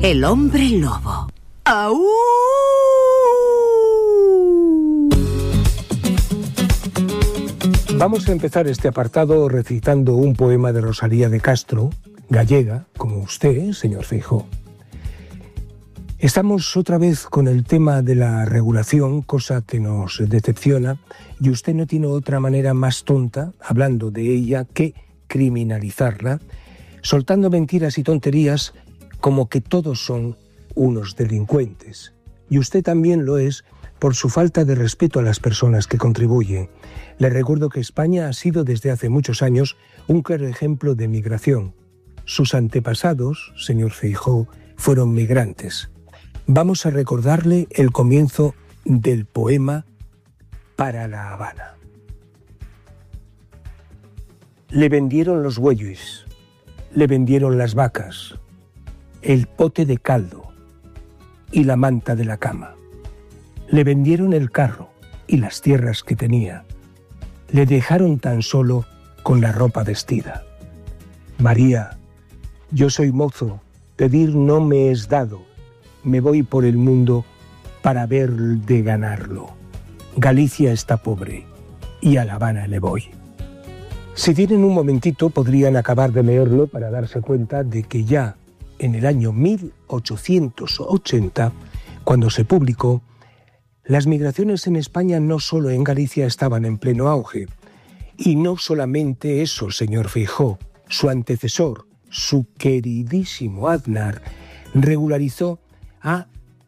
El hombre lobo. ¡Au! Vamos a empezar este apartado recitando un poema de Rosalía de Castro, gallega, como usted, señor Feijóo. Estamos otra vez con el tema de la regulación, cosa que nos decepciona, y usted no tiene otra manera más tonta, hablando de ella, que criminalizarla, soltando mentiras y tonterías como que todos son unos delincuentes. Y usted también lo es por su falta de respeto a las personas que contribuyen. Le recuerdo que España ha sido desde hace muchos años un claro ejemplo de migración. Sus antepasados, señor Feijóo, fueron migrantes. Vamos a recordarle el comienzo del poema Para La Habana. Le vendieron los bueyes, le vendieron las vacas, el pote de caldo y la manta de la cama. Le vendieron el carro y las tierras que tenía. Le dejaron tan solo con la ropa vestida. María, yo soy mozo, pedir no me es dado. Me voy por el mundo para ver de ganarlo. Galicia está pobre y a La Habana le voy. Si tienen un momentito podrían acabar de leerlo para darse cuenta de que ya en el año 1880, cuando se publicó, las migraciones en España, no solo en Galicia, estaban en pleno auge. Y no solamente eso, señor Feijóo, su antecesor, su queridísimo Aznar, regularizó a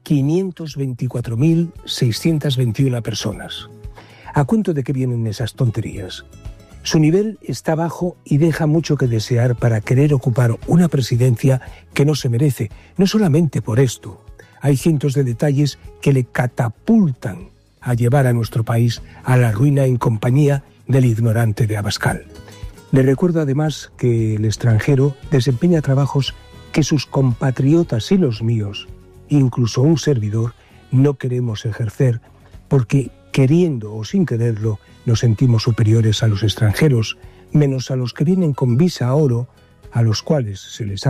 524.621 personas. ¿A cuento de qué vienen esas tonterías? Su nivel está bajo y deja mucho que desear para querer ocupar una presidencia que no se merece, no solamente por esto. Hay cientos de detalles que le catapultan a llevar a nuestro país a la ruina en compañía del ignorante de Abascal. Le recuerdo además que el extranjero desempeña trabajos que sus compatriotas y los míos, incluso un servidor, no queremos ejercer porque, queriendo o sin quererlo, nos sentimos superiores a los extranjeros, menos a los que vienen con visa oro, a los cuales se les ha